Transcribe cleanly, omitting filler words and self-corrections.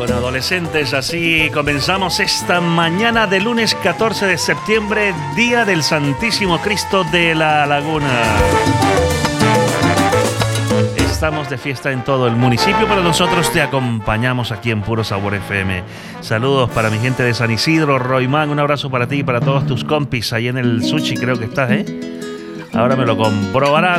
Bueno, adolescentes, así comenzamos esta mañana de lunes 14 de septiembre, Día del Santísimo Cristo de la Laguna. Estamos de fiesta en todo el municipio, pero nosotros te acompañamos aquí en Puro Sabor FM. Saludos para mi gente de San Isidro, Roimán, un abrazo para ti y para todos tus compis ahí en el sushi, creo que estás, ¿eh? Ahora me lo comprobarás.